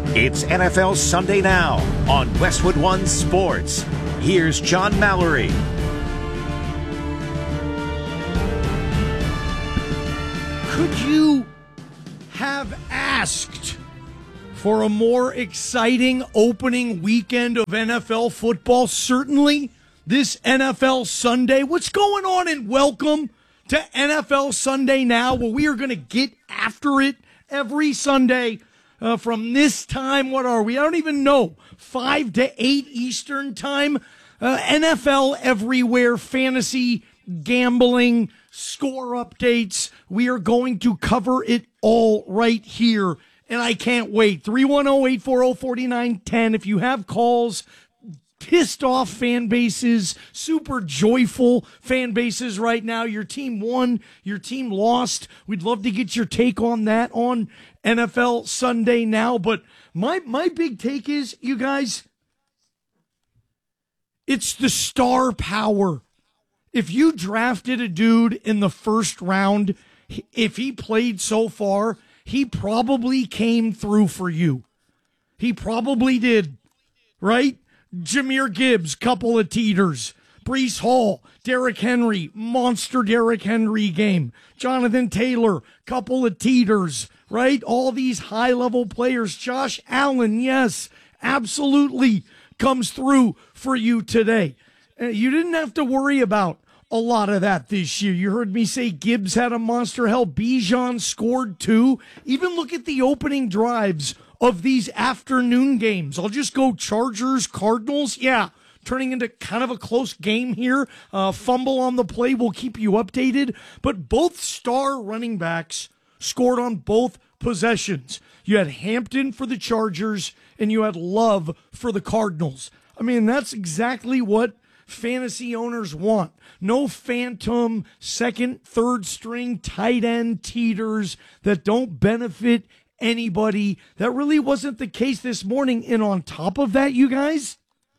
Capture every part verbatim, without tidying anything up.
It's N F L Sunday Now on Westwood One Sports. Here's John Mallory. Could you have asked for a more exciting opening weekend of N F L football? Certainly this N F L Sunday. What's going on, and welcome to N F L Sunday Now, where we are going to get after it every Sunday uh, from this time. What are we? I don't even know. five to eight Eastern time. Uh, N F L everywhere, fantasy, gambling, score updates. We are going to cover it all right here, and I can't wait. three one zero, eight four zero, four nine one zero. If you have calls, pissed off fan bases, super joyful fan bases right now. Your team won, your team lost. We'd love to get your take on that on N F L Sunday Now. But my my big take is, you guys, it's the star power. If you drafted a dude in the first round, if he played so far, he probably came through for you. He probably did, right? Jahmyr Gibbs, couple of teeters. Breece Hall, Derrick Henry, monster Derrick Henry game. Jonathan Taylor, couple of teeters, right? All these high-level players. Josh Allen, yes, absolutely comes through for you today. Uh, you didn't have to worry about a lot of that this year. You heard me say Gibbs had a monster. Hell, Bijan scored too. Even look at the opening drives of these afternoon games. I'll just go Chargers, Cardinals. Yeah, turning into kind of a close game here. Uh, fumble on the play will keep you updated. But both star running backs scored on both possessions. You had Hampton for the Chargers, and you had Love for the Cardinals. I mean, that's exactly what fantasy owners want. No phantom second, third string tight end teeters that don't benefit anybody. That really wasn't the case this morning. And on top of that, you guys,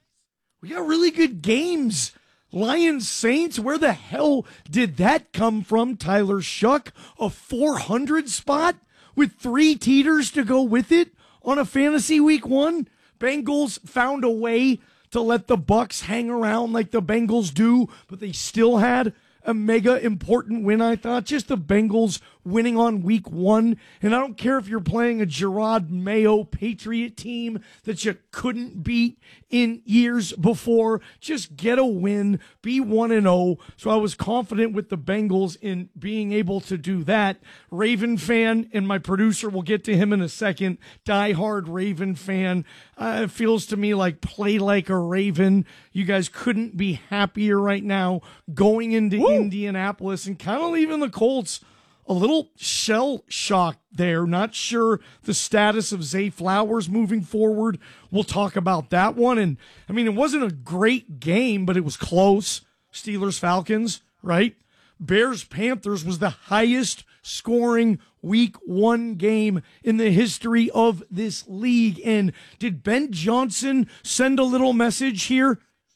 we got really good games. Lions Saints, where the hell did that come from? Tyler Shuck, a four hundred spot with three teeters to go with it on a fantasy week one. Bengals found a way to let the Bucks hang around like the Bengals do, but they still had a mega important win, I thought. Just the Bengals winning on week one. And I don't care if you're playing a Gerard Mayo Patriot team that you couldn't beat in years before. Just get a win, be one and oh. So I was confident with the Bengals in being able to do that. Raven fan, and my producer, will get to him in a second, diehard Raven fan. Uh, it feels to me like play like a Raven. You guys couldn't be happier right now going into Woo. Indianapolis and kind of leaving the Colts a little shell shocked there. Not sure the status of Zay Flowers moving forward. We'll talk about that one. And I mean, it wasn't a great game, but it was close. Steelers Falcons, right? Bears Panthers was the highest scoring week one game in the history of this league. And did Ben Johnson send a little message here?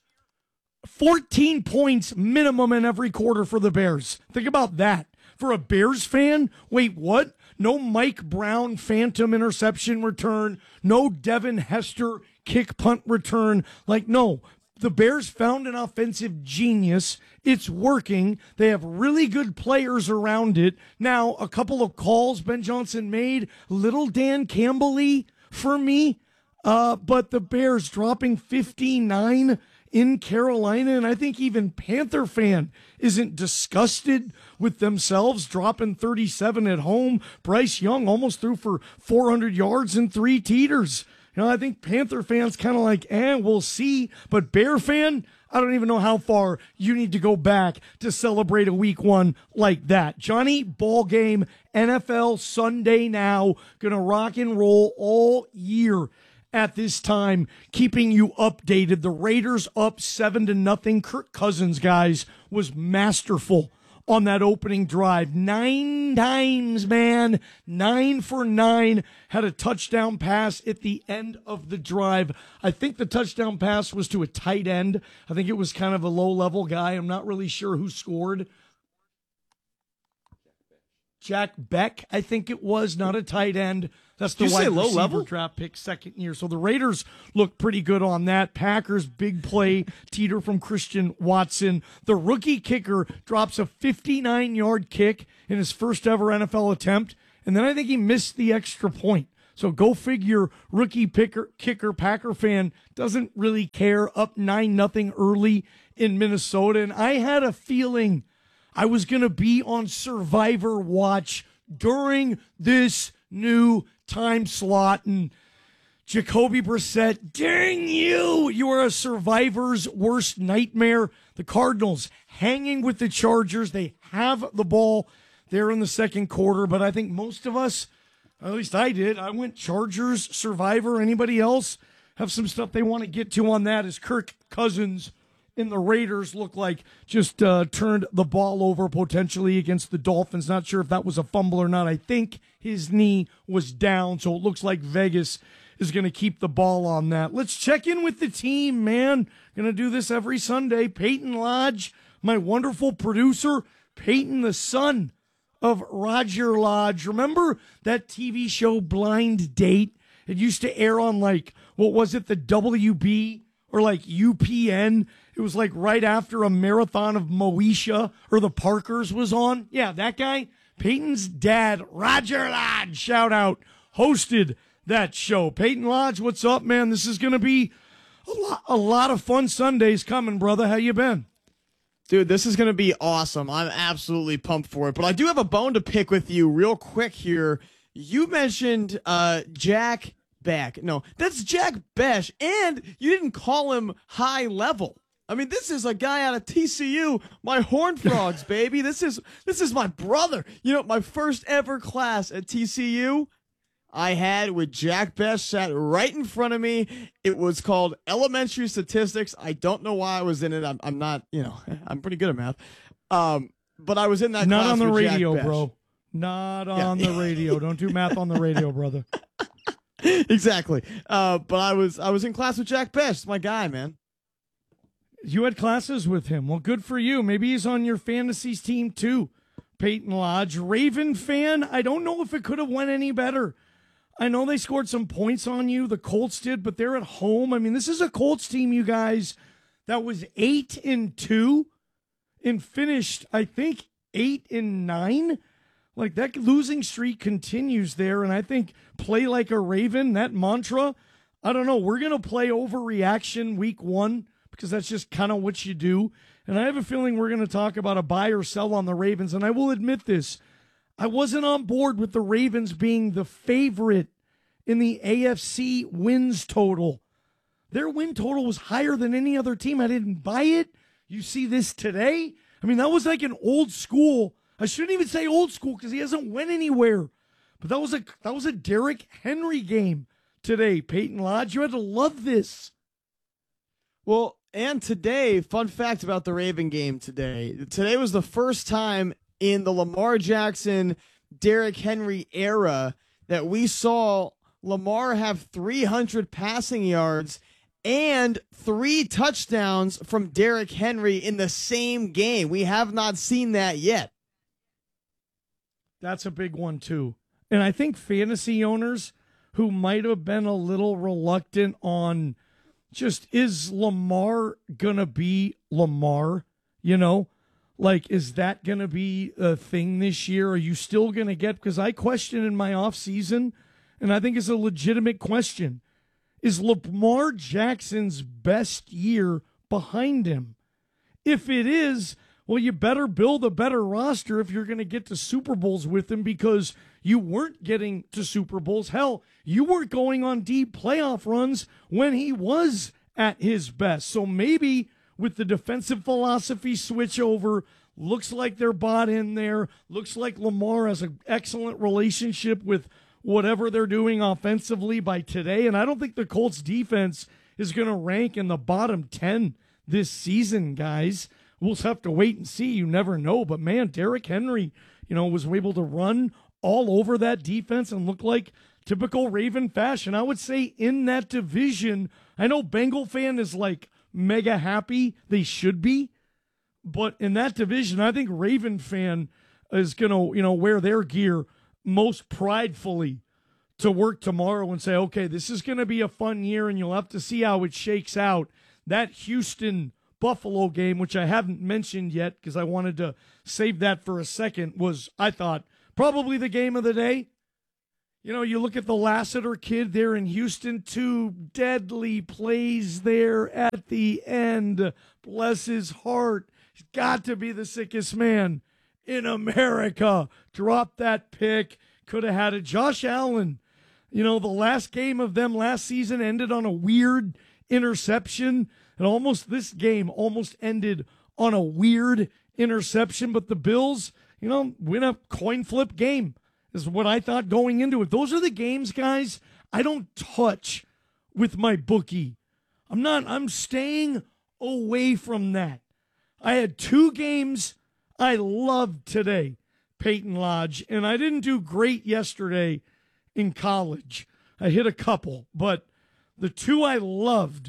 fourteen points minimum in every quarter for the Bears. Think about that. For a Bears fan, wait, what? No Mike Brown phantom interception return. No Devin Hester kick punt return. Like, no. The Bears found an offensive genius. It's working. They have really good players around it. Now, a couple of calls Ben Johnson made. Little Dan Campbell-y for me. Uh, but the Bears dropping fifty-nine in Carolina, and I think even Panther fan isn't disgusted with themselves dropping thirty-seven at home. Bryce Young almost threw for four hundred yards and three teeters. You know, I think Panther fans kind of like, eh, we'll see. But Bear fan, I don't even know how far you need to go back to celebrate a week one like that. Johnny, ball game, N F L Sunday Now, gonna rock and roll all year at this time, keeping you updated. The Raiders up seven to nothing. Kirk Cousins, guys, was masterful on that opening drive. Nine times, man. Nine for nine. Had a touchdown pass at the end of the drive. I think the touchdown pass was to a tight end. I think it was kind of a low-level guy. I'm not really sure who scored. Jack Beck, I think it was, not a tight end. That's the Did you wide say low receiver level? draft pick, second year. So the Raiders look pretty good on that. Packers, big play, teeter from Christian Watson. The rookie kicker drops a fifty-nine-yard kick in his first ever N F L attempt, and then I think he missed the extra point. So go figure, rookie picker, kicker, Packer fan doesn't really care, up nine nothing early in Minnesota. And I had a feeling I was going to be on Survivor Watch during this new time slot. And Jacoby Brissett, dang you, you are a Survivor's worst nightmare. The Cardinals hanging with the Chargers. They have the ball there in the second quarter, but I think most of us, at least I did, I went Chargers, Survivor. Anybody else have some stuff they want to get to on that as Kirk Cousins and the Raiders look like just uh, turned the ball over potentially against the Dolphins. Not sure if that was a fumble or not. I think his knee was down, so it looks like Vegas is going to keep the ball on that. Let's check in with the team, man. Going to do this every Sunday. Peyton Lodge, my wonderful producer. Peyton, the son of Roger Lodge. Remember that T V show Blind Date? It used to air on, like, what was it, the W B or like U P N? It was like right after a marathon of Moesha or the Parkers was on. Yeah, that guy. Peyton's dad, Roger Lodge, shout out, hosted that show. Peyton Lodge, what's up, man? This is going to be a lot, a lot of fun Sundays coming, brother. How you been? Dude, this is going to be awesome. I'm absolutely pumped for it. But I do have a bone to pick with you real quick here. You mentioned uh, Jack Beck. No, that's Jack Besh. And you didn't call him high level. I mean, this is a guy out of T C U, my Horned Frogs, baby. This is this is my brother. You know, my first ever class at T C U, I had with Jack Besh sat right in front of me. It was called Elementary Statistics. I don't know why I was in it. I'm, I'm not, you know, I'm pretty good at math. Um, but I was in that Not class on the with radio, Jack Besh. bro. Not Yeah. on the radio. Don't do math on the radio, brother. Exactly. Uh, but I was I was in class with Jack Besh. It's my guy, man. You had classes with him. Well, good for you. Maybe he's on your fantasies team too. Peyton Lodge, Raven fan. I don't know if it could have went any better. I know they scored some points on you. The Colts did, but they're at home. I mean, this is a Colts team, you guys, that was eight and two and finished, I think, eight and nine. Like, that losing streak continues there, and I think play like a Raven, that mantra, I don't know. We're going to play overreaction week one because that's just kind of what you do. And I have a feeling we're going to talk about a buy or sell on the Ravens, and I will admit this. I wasn't on board with the Ravens being the favorite in the A F C wins total. Their win total was higher than any other team. I didn't buy it. You see this today? I mean, that was like an old school. I shouldn't even say old school because he hasn't went anywhere. But that was a that was a Derrick Henry game today, Peyton Lodge. You had to love this. Well, and today, fun fact about the Raven game today. Today was the first time in the Lamar Jackson, Derrick Henry era that we saw Lamar have three hundred passing yards and three touchdowns from Derrick Henry in the same game. We have not seen that yet. That's a big one, too. And I think fantasy owners who might have been a little reluctant on just, is Lamar going to be Lamar? You know, like, is that going to be a thing this year? Are you still going to get, because I questioned in my offseason, and I think it's a legitimate question, is Lamar Jackson's best year behind him? If it is, well, you better build a better roster if you're going to get to Super Bowls with him, because you weren't getting to Super Bowls. Hell, you weren't going on deep playoff runs when he was at his best. So maybe with the defensive philosophy switch over, looks like they're bought in there. Looks like Lamar has an excellent relationship with whatever they're doing offensively by today. And I don't think the Colts defense is going to rank in the bottom ten this season, guys. We'll have to wait and see. You never know. But, man, Derrick Henry, you know, was able to run all over that defense and look like typical Raven fashion. I would say in that division, I know Bengal fan is like mega happy. They should be. But in that division, I think Raven fan, is going to, you know, wear their gear most pridefully to work tomorrow and say, okay, this is going to be a fun year and you'll have to see how it shakes out. That Houston Buffalo game, which I haven't mentioned yet because I wanted to save that for a second, was, I thought, probably the game of the day. You know, you look at the Lassiter kid there in Houston, two deadly plays there at the end. Bless his heart. He's got to be the sickest man in America. Dropped that pick. Could have had it. Josh Allen, you know, the last game of them last season ended on a weird interception. And almost this game almost ended on a weird interception. But the Bills, you know, win a coin flip game. Is what I thought going into it. Those are the games, guys, I don't touch with my bookie. I'm not, I'm staying away from that. I had two games I loved today, Peyton Lodge, and I didn't do great yesterday in college. I hit a couple, but the two I loved,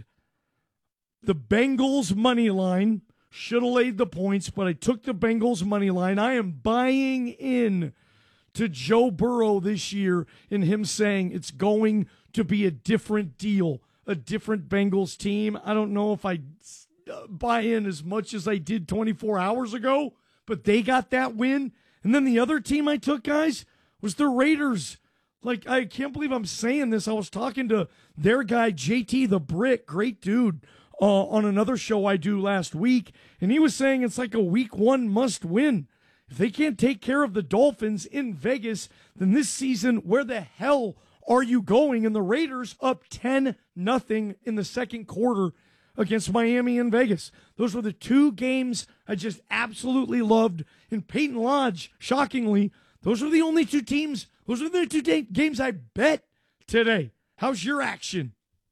the Bengals money line, should have laid the points, but I took the Bengals money line. I am buying in to Joe Burrow this year in him saying it's going to be a different deal, a different Bengals team. I don't know if I buy in as much as I did twenty-four hours ago, but they got that win. And then the other team I took, guys, was the Raiders. Like, I can't believe I'm saying this. I was talking to their guy, J T the Brick, great dude, uh, on another show I do last week, and he was saying it's like a week one must win. If they can't take care of the Dolphins in Vegas, then this season, where the hell are you going? And the Raiders up ten nothing in the second quarter against Miami and Vegas. Those were the two games I just absolutely loved. And Peyton Lodge, shockingly, those are the only two teams, those are the two da- games I bet today. How's your action?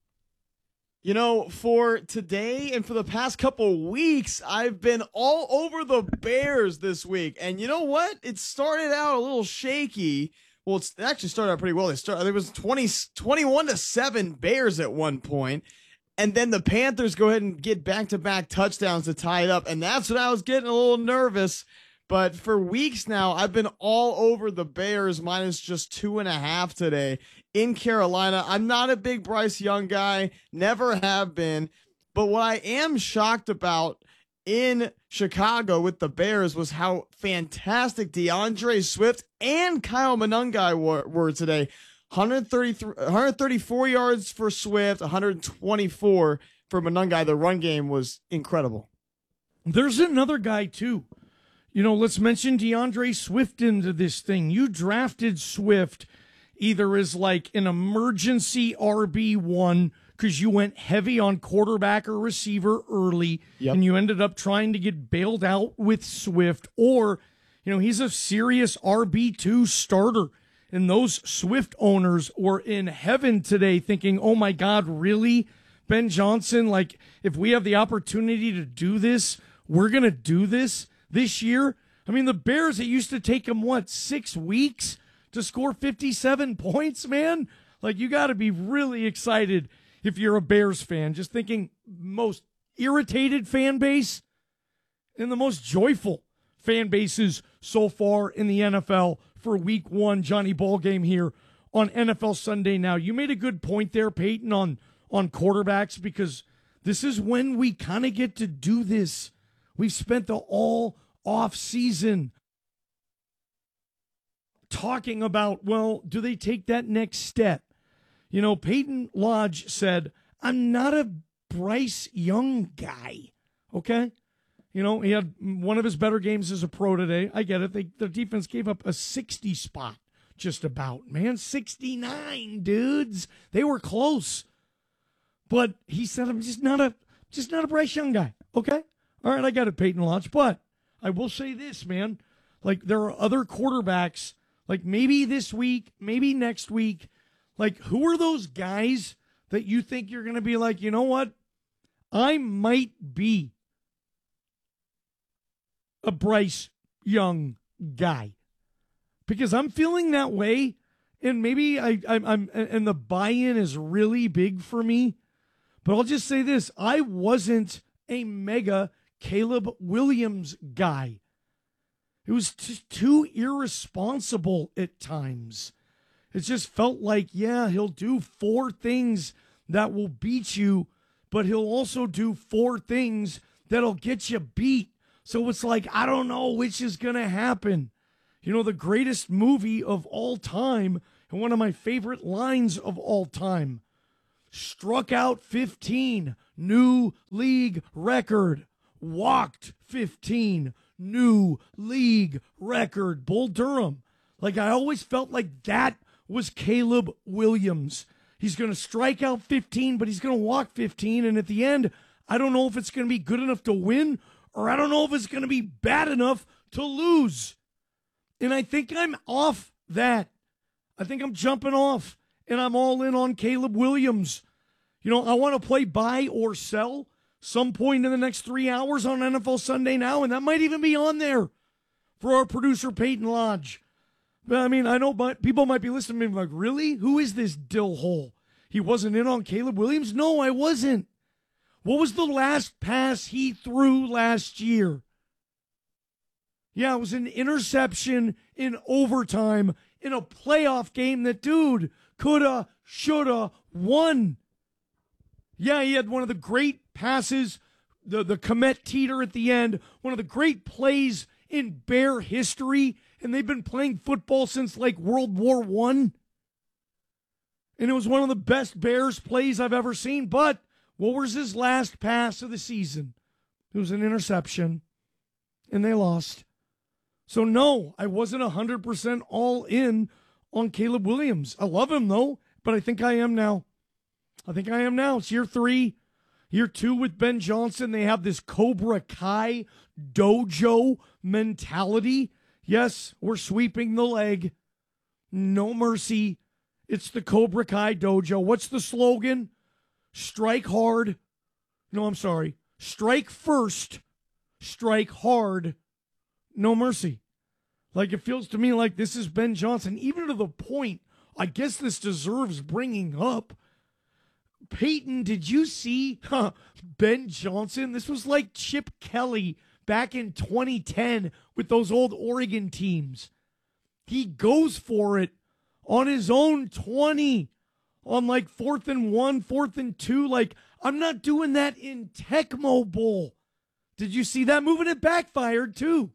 You know, for today and for the past couple weeks, I've been all over the Bears this week. And you know what? It started out a little shaky. Well, it's, it actually started out pretty well. They started, it was twenty, twenty-one to seven Bears at one point. And then the Panthers go ahead and get back-to-back touchdowns to tie it up. And that's when I was getting a little nervous. But for weeks now, I've been all over the Bears minus just two and a half today in Carolina. I'm not a big Bryce Young guy, never have been. But what I am shocked about in Chicago with the Bears was how fantastic DeAndre Swift and Kyle Monangai were, were today. one thirty-three, one thirty-four yards for Swift, one twenty-four for Monangai. The run game was incredible. There's another guy, too. You know, let's mention DeAndre Swift into this thing. You drafted Swift either as like an emergency R B one because you went heavy on quarterback or receiver early, yep. and you ended up trying to get bailed out with Swift, or, you know, he's a serious R B two starter. And those Swift owners were in heaven today thinking, oh, my God, really? Ben Johnson, like, if we have the opportunity to do this, we're going to do this this year. I mean, the Bears, it used to take them, what, six weeks to score fifty-seven points, man? Like, you got to be really excited if you're a Bears fan. Just thinking most irritated fan base and the most joyful fan bases so far in the N F L for week one, Johnny Ballgame here on N F L Sunday Now. You made a good point there, Peyton, on, on quarterbacks, because this is when we kind of get to do this. We've spent the all off season talking about, well, do they take that next step? You know, Peyton Lodge said, I'm not a Bryce Young guy, okay? You know, he had one of his better games as a pro today. I get it. They, the defense gave up a sixty spot just about, man. sixty-nine, dudes. They were close. But he said, I'm just not a just not a Bryce Young guy, okay? All right, I got it, Peyton Lodge. But I will say this, man. Like, there are other quarterbacks, like maybe this week, maybe next week. Like, who are those guys that you think you're going to be like, you know what? I might be a Bryce Young guy. Because I'm feeling that way, and maybe I, I, I'm, and the buy-in is really big for me. But I'll just say this. I wasn't a mega Caleb Williams guy. It was just too irresponsible at times. It just felt like, yeah, he'll do four things that will beat you, but he'll also do four things that'll get you beat. So it's like, I don't know which is going to happen. You know, the greatest movie of all time, and one of my favorite lines of all time, struck out fifteen, new league record. Walked fifteen, new league record. Bull Durham. Like, I always felt like that was Caleb Williams. He's going to strike out fifteen, but he's going to walk fifteen. And at the end, I don't know if it's going to be good enough to win, or I don't know if it's going to be bad enough to lose. And I think I'm off that. I think I'm jumping off, and I'm all in on Caleb Williams. You know, I want to play buy or sell some point in the next three hours on N F L Sunday Now, and that might even be on there for our producer, Peyton Lodge. But, I mean, I know but people might be listening to me like, really? Who is this dill hole? He wasn't in on Caleb Williams? No, I wasn't. What was the last pass he threw last year? Yeah, it was an interception in overtime in a playoff game that, dude, coulda, shoulda, won. Yeah, he had one of the great passes, the, the Komet teeter at the end, one of the great plays in Bear history, and they've been playing football since like World War One. And it was one of the best Bears plays I've ever seen. But what was his last pass of the season? It was an interception, and they lost. So no, I wasn't one hundred percent all in on Caleb Williams. I love him, though, but I think I am now. I think I am now. It's year three. Year two with Ben Johnson. They have this Cobra Kai dojo mentality. Yes, we're sweeping the leg. No mercy. It's the Cobra Kai dojo. What's the slogan? Strike hard. No, I'm sorry. Strike first. Strike hard. No mercy. Like, it feels to me like this is Ben Johnson, even to the point, I guess this deserves bringing up. Peyton, did you see huh, Ben Johnson? This was like Chip Kelly back in twenty ten with those old Oregon teams. He goes for it on his own twenty, on like fourth and one, fourth and two. Like, I'm not doing that in Tecmo Bowl. Did you see that move? And it backfired too.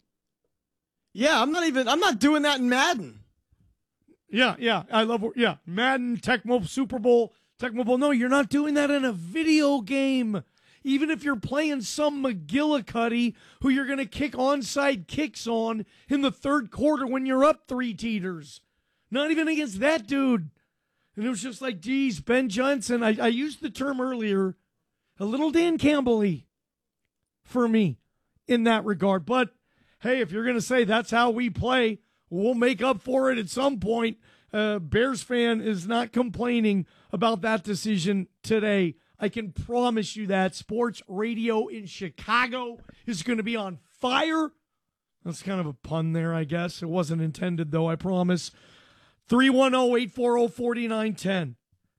Yeah, I'm not even, I'm not doing that in Madden. Yeah, yeah, I love, yeah, Madden, Tecmo, Super Bowl. Tecmo Bowl. No, you're not doing that in a video game. Even if you're playing some McGillicuddy who you're going to kick onside kicks on in the third quarter when you're up three teeters. Not even against that dude. And it was just like, geez, Ben Johnson, I, I used the term earlier, a little Dan Campbell-y for me in that regard. But, hey, if you're going to say that's how we play, we'll make up for it at some point. Uh, Bears fan is not complaining about that decision today. I can promise you that. Sports radio in Chicago is going to be on fire. That's kind of a pun there, I guess. It wasn't intended, though, I promise. three one zero, eight four zero, four nine one zero.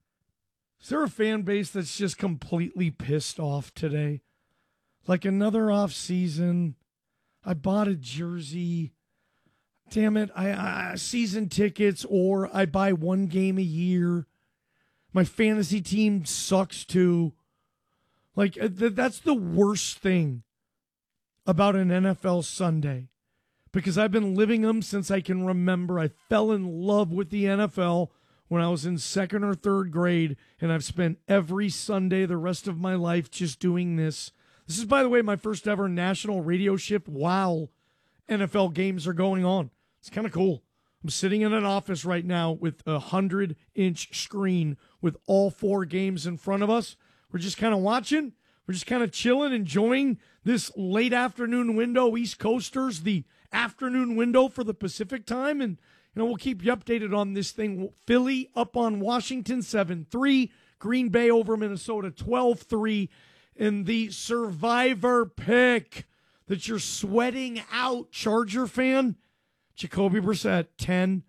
Is there a fan base that's just completely pissed off today? Like another off season. I bought a jersey. Damn it, I, I season tickets, or I buy one game a year. My fantasy team sucks too. Like, th- that's the worst thing about an N F L Sunday, because I've been living them since I can remember. I fell in love with the N F L when I was in second or third grade, and I've spent every Sunday the rest of my life just doing this. This is, by the way, my first ever national radio shift while N F L games are going on. It's kind of cool. I'm sitting in an office right now with a hundred-inch screen with all four games in front of us. We're just kind of watching. We're just kind of chilling, enjoying this late afternoon window. East Coasters, the afternoon window for the Pacific time. And, you know, we'll keep you updated on this thing. Philly up on Washington seven three. Green Bay over Minnesota twelve three. And the survivor pick that you're sweating out, Charger fan, Jacoby Brissett, ten.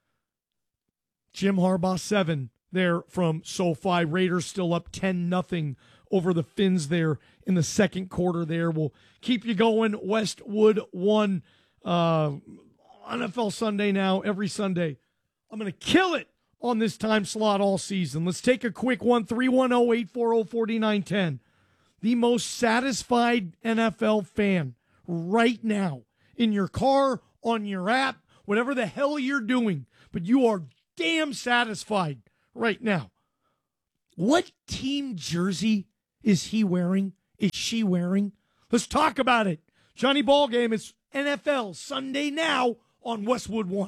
Jim Harbaugh, seven there from SoFi. Raiders still up ten nothing over the Finns there in the second quarter there. We'll keep you going. Westwood one. Uh, N F L Sunday Now, every Sunday. I'm going to kill it on this time slot all season. Let's take a quick one. three one zero, eight four zero, four nine one zero. The most satisfied N F L fan right now in your car, on your app, whatever the hell you're doing, but you are damn satisfied right now. What team jersey is he wearing? Is she wearing? Let's talk about it. Johnny Ballgame, it's N F L Sunday Now on Westwood One.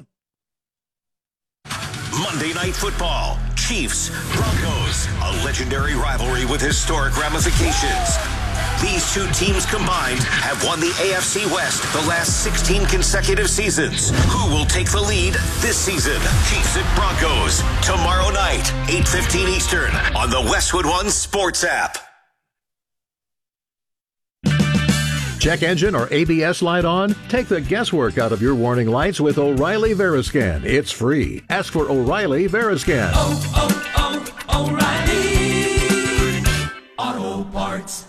Monday Night Football, Chiefs, Broncos, a legendary rivalry with historic ramifications. These two teams combined have won the A F C West the last sixteen consecutive seasons. Who will take the lead this season? Chiefs at Broncos, tomorrow night, eight fifteen Eastern, on the Westwood One Sports app. Check engine or A B S light on? Take the guesswork out of your warning lights with O'Reilly Veriscan. It's free. Ask for O'Reilly Veriscan. Oh, oh, oh, O'Reilly Auto Parts.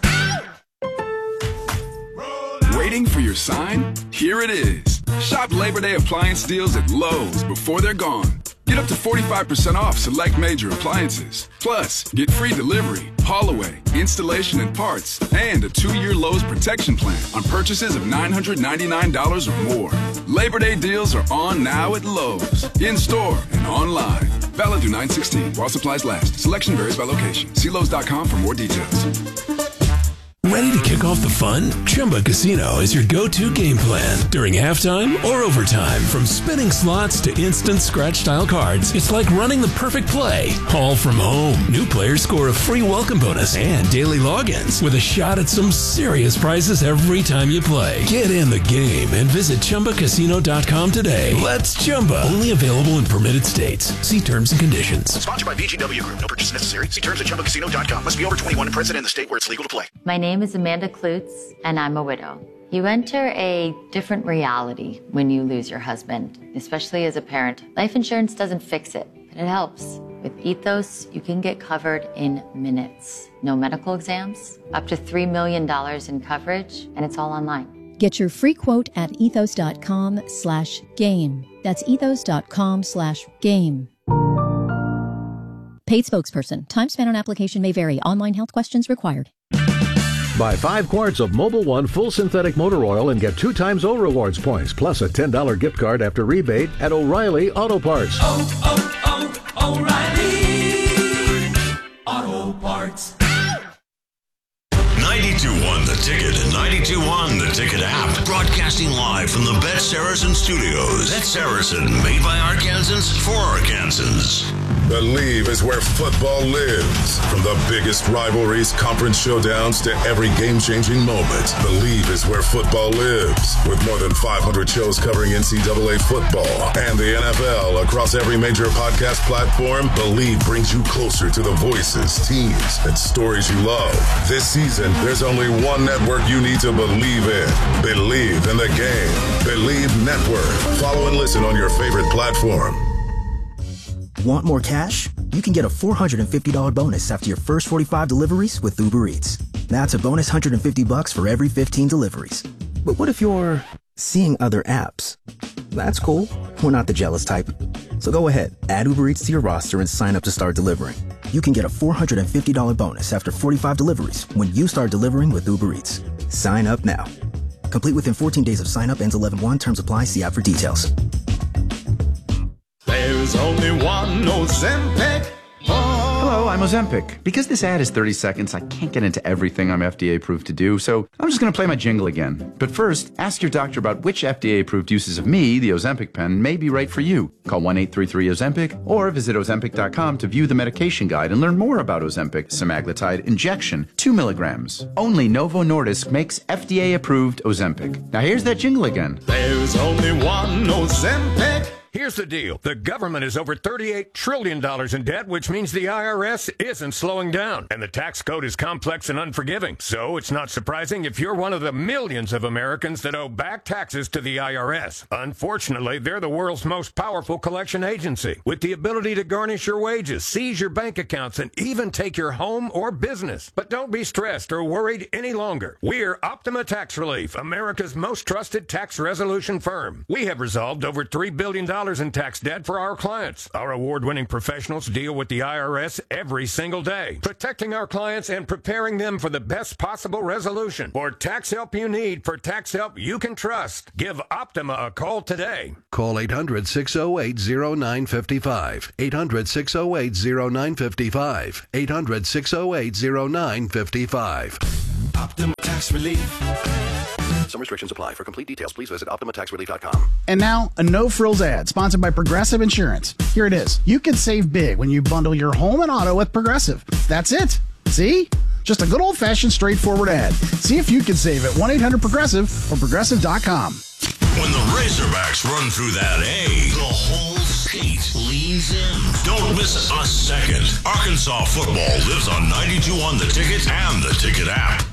Waiting for your sign? Here it is. Shop Labor Day appliance deals at Lowe's before they're gone. Get up to forty-five percent off select major appliances. Plus, get free delivery, haul away, installation and parts, and a two-year Lowe's protection plan on purchases of nine hundred ninety-nine dollars or more. Labor Day deals are on now at Lowe's, in-store and online. Valid through nine sixteen while supplies last. Selection varies by location. See Lowe's dot com for more details. Ready to kick off the fun? Chumba Casino is your go-to game plan during halftime or overtime. From spinning slots to instant scratch-style cards, it's like running the perfect play, all from home. New players score a free welcome bonus and daily logins with a shot at some serious prizes every time you play. Get in the game and visit Chumba Casino dot com today. Let's Chumba. Only available in permitted states. See terms and conditions. Sponsored by V G W Group. No purchase necessary. See terms at Chumba Casino dot com. Must be over twenty-one and present in the state where it's legal to play. My name is Amanda Klutz, and I'm a widow. You enter a different reality when you lose your husband, especially as a parent. Life insurance doesn't fix it, but it helps. With Ethos, you can get covered in minutes. No medical exams, up to three million dollars in coverage, and it's all online. Get your free quote at ethos dot com slash game. That's ethos dot com slash game. Paid spokesperson. Time spent on application may vary. Online health questions required. Buy five quarts of Mobil One full synthetic motor oil and get two times O Rewards points, plus a ten dollars gift card after rebate at O'Reilly Auto Parts. Oh, oh, oh, O'Reilly Auto Parts. ninety-two point one The Ticket and ninety-two point one The Ticket app. Broadcasting live from the Bet Saracen Studios. Bet Saracen, made by Arkansans for Arkansans. Believe is where football lives. From the biggest rivalries, conference showdowns, to every game-changing moment. Believe is where football lives. With more than five hundred shows covering N C double A football and the N F L across every major podcast platform, Believe brings you closer to the voices, teams, and stories you love. This season, there's only one network you need to believe in. Believe in the game. Believe Network. Follow and listen on your favorite platform. Want more cash? You can get a four hundred fifty dollars bonus after your first forty-five deliveries with Uber Eats. That's a bonus one hundred fifty bucks for every fifteen deliveries. But what if you're seeing other apps? That's cool. We're not the jealous type. So go ahead, add Uber Eats to your roster and sign up to start delivering. You can get a four hundred fifty dollars bonus after forty-five deliveries when you start delivering with Uber Eats. Sign up now. Complete within fourteen days of sign up. Ends eleven one. Terms apply. See app for details. There's only one Ozempic. Hello, I'm Ozempic. Because this ad is thirty seconds, I can't get into everything I'm F D A approved to do, so I'm just going to play my jingle again. But first, ask your doctor about which F D A approved uses of me, the Ozempic pen, may be right for you. Call one eight three three Ozempic or visit Ozempic dot com to view the medication guide and learn more about Ozempic semaglutide injection, two milligrams. Only Novo Nordisk makes F D A approved Ozempic. Now here's that jingle again. There's only one Ozempic. Here's the deal. The government is over thirty-eight trillion dollars in debt, which means the I R S isn't slowing down. And the tax code is complex and unforgiving. So it's not surprising if you're one of the millions of Americans that owe back taxes to the I R S. Unfortunately, they're the world's most powerful collection agency, with the ability to garnish your wages, seize your bank accounts, and even take your home or business. But don't be stressed or worried any longer. We're Optima Tax Relief, America's most trusted tax resolution firm. We have resolved over three billion dollars in tax debt for our clients. Our award-winning professionals deal with the I R S every single day, protecting our clients and preparing them for the best possible resolution. For tax help you need, for tax help you can trust, give Optima a call today. Call eight hundred, six oh eight, oh nine five five. eight hundred, six oh eight, oh nine five five. eight hundred, six oh eight, oh nine five five. Optima Tax Relief. Some restrictions apply. For complete details, please visit optima tax relief dot com. And now, a no-frills ad sponsored by Progressive Insurance. Here it is. You can save big when you bundle your home and auto with Progressive. That's it. See? Just a good old-fashioned straightforward ad. See if you can save at one eight hundred progressive or progressive dot com. When the Razorbacks run through that A, the whole state leans in. Don't miss a second. Arkansas football lives on ninety-two on The Ticket and The Ticket app.